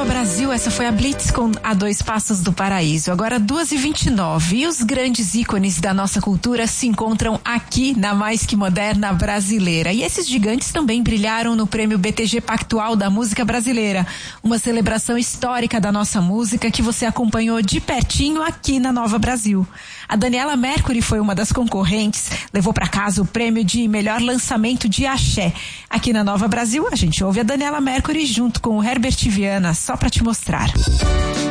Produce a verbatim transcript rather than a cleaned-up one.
Nova Brasil, essa foi a Blitz com A Dois Passos do Paraíso. Agora duas e vinte e nove. E os grandes ícones da nossa cultura se encontram aqui na Mais Que Moderna Brasileira. E esses gigantes também brilharam no Prêmio B T G Pactual da Música Brasileira. Uma celebração histórica da nossa música que você acompanhou de pertinho aqui na Nova Brasil. A Daniela Mercury foi uma das concorrentes, levou para casa o prêmio de melhor lançamento de axé. Aqui na Nova Brasil, a gente ouve a Daniela Mercury junto com o Herbert Viana, só para te mostrar.